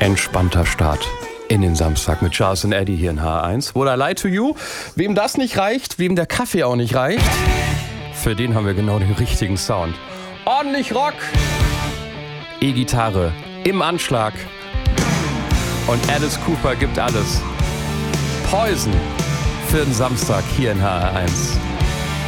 entspannter Start in den Samstag mit Charles und Eddie hier in H1. Would I lie to you? Wem das nicht reicht, wem der Kaffee auch nicht reicht, für den haben wir genau den richtigen Sound. Ordentlich Rock, E-Gitarre im Anschlag und Alice Cooper gibt alles. Poison für den Samstag hier in HR1.